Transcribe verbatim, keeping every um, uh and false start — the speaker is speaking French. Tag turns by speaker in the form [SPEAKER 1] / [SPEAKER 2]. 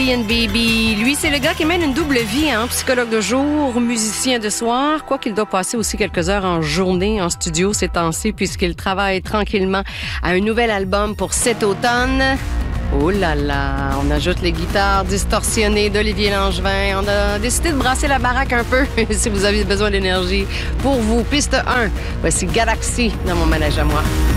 [SPEAKER 1] Ian Baby, lui, c'est le gars qui mène une double vie, hein? Psychologue de jour, musicien de soir, quoi qu'il doit passer aussi quelques heures en journée en studio ces temps-ci, puisqu'il travaille tranquillement à un nouvel album pour cet automne. Oh là là, on ajoute les guitares distorsionnées d'Olivier Langevin. On a décidé de brasser la baraque un peu si vous avez besoin d'énergie pour vous. Piste un, voici Galaxy dans mon manège à moi.